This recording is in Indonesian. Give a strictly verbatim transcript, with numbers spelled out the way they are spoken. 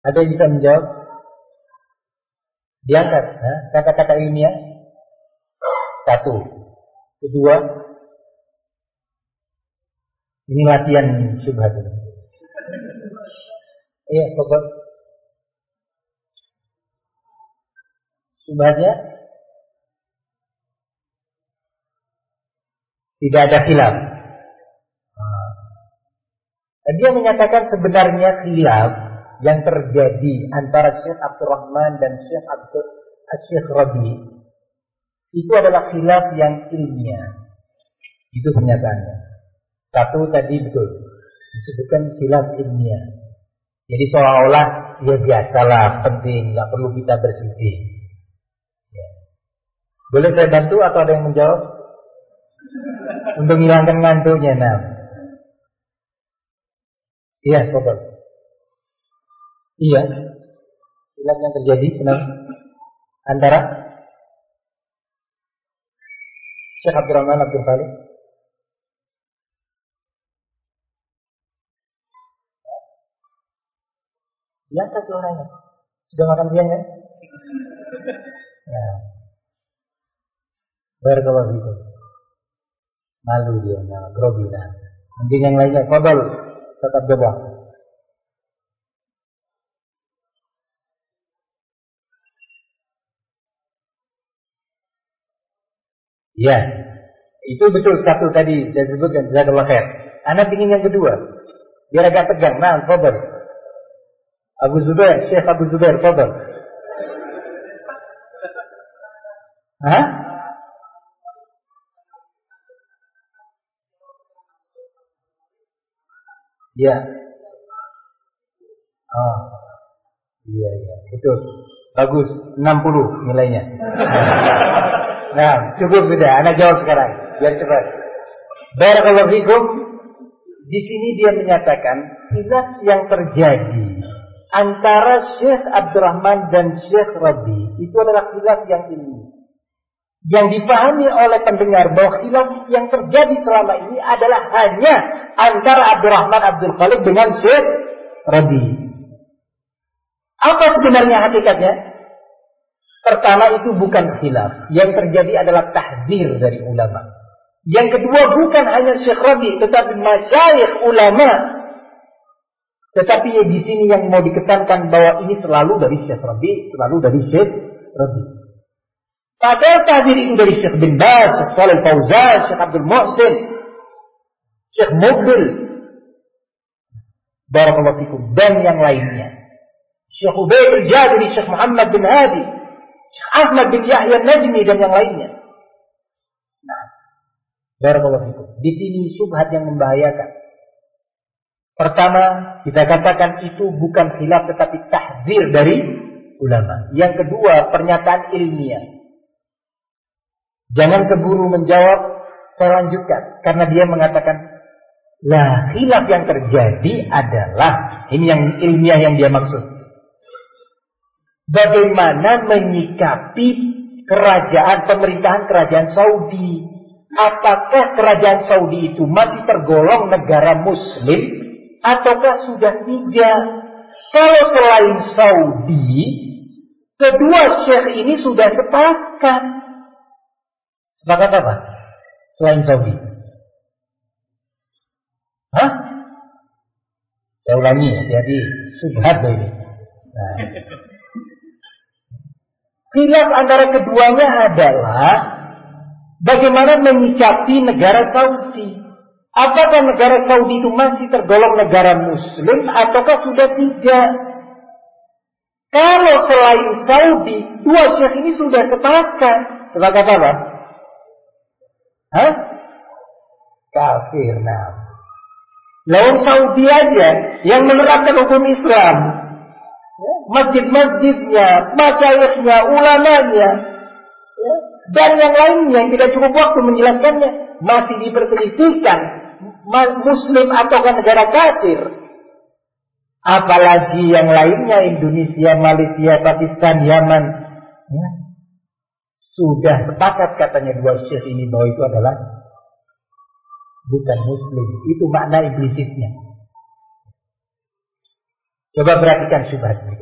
Ada yang bisa menjawab? Diangkat ha? Kata-kata ilmiah. Satu. Kedua, ini latihan syubhat ini. Iya, pokok syubhatnya tidak ada khilaf. Dia menyatakan sebenarnya khilaf yang terjadi antara Syekh Abdurrahman dan Syekh Abdul Syekh Rabi itu adalah khilaf yang ilmiah. Itu pernyataannya. Satu tadi betul disebutkan khilaf ilmiah. Jadi seolah-olah ya biasalah, penting, nggak perlu kita bersisi. Ya. Boleh saya bantu atau ada yang menjawab? Untuk menghilangkan ngantuknya, nah. Iya, betul. Iya. Khilaf yang terjadi kenapa? Antara Syekh Abdurrahman Abdul Khalid ya, kan suaranya. Sudah makan siang kan? Nah. Barakallahu fikum. Malu dia, nah, grogi nah. Mungkin yang lainnya, fadhal, tetap jawab. Ya, itu betul satu tadi saya sebutkan, jazakallahu khair. Anak ingin yang kedua, biar agak tegang. Nah, fadhal. Abu Zubair, Syekh Abu Zubair, fadhal. Hah? Ya. Oh. Iya, iya, betul. Bagus, enam puluh nilainya. Nah, cukup sudah. Anak jawab sekarang, biar cepat. Barakallahu fikum. Di sini dia menyatakan khilaf yang terjadi antara Syekh Abdurrahman dan Syekh Rabi itu adalah khilaf yang ini, yang dipahami oleh pendengar bahwa khilaf yang terjadi selama ini adalah hanya antara Abdurrahman Abdul Khalid dengan Syekh Rabi. Apa sebenarnya hakikatnya? Pertama, itu bukan khilaf. Yang terjadi adalah tahdzir dari ulama. Yang kedua, bukan hanya Syekh Rabi, tetapi masyayikh ulama. Tetapi di sini yang mau dikesankan bahwa ini selalu dari Syekh Rabi, selalu dari Syekh Rabi. Padahal tahdzir itu dari Syekh bin Baz, Syekh Shalih Fauzan, Syekh Abdul Muhsin, Syekh Mubil, barakallahu fikum, dan yang lainnya. Syekh Ubaid al-Jabiri, Syekh Muhammad bin Hadi, Syekh Ahmad bin Yahya Najmi, dan yang lainnya. Nah, barakallahu fikum. Di sini syubhat yang membahayakan. Pertama, kita katakan itu bukan khilaf tetapi tahdzir dari ulama. Yang kedua, pernyataan ilmiah. Jangan keburu menjawab, saya lanjutkan. Karena dia mengatakan, lah khilaf yang terjadi adalah, ini yang ilmiah yang dia maksud, bagaimana menyikapi kerajaan, pemerintahan kerajaan Saudi. Apakah kerajaan Saudi itu masih tergolong negara muslim ataukah sudah tidak? Kalau selain Saudi, kedua syekh ini sudah sepakat. Sepakat apa? Selain Saudi. Hah? Saya ulangi ya, jadi subhat ini. Nah. Khilaf antara keduanya adalah bagaimana menyikapi negara Saudi. Apakah negara Saudi itu masih tergolong negara muslim ataukah sudah tidak? Kalau selain Saudi, dua syekh ini sudah sepakat. Sepakat apa? Hah? Kafir. Nah, lawan Saudi aja yang menerapkan hukum Islam, masjid-masjidnya, masyayikhnya, ulamanya, ya, dan yang lainnya yang tidak cukup waktu menjelaskannya, masih diperselisihkan muslim ataukah negara kafir. Apalagi yang lainnya, Indonesia, Malaysia, Pakistan, Yaman, ya, sudah sepakat katanya dua syekh ini bahwa itu adalah bukan muslim. Itu makna implisitnya. Coba perhatikan syubhat.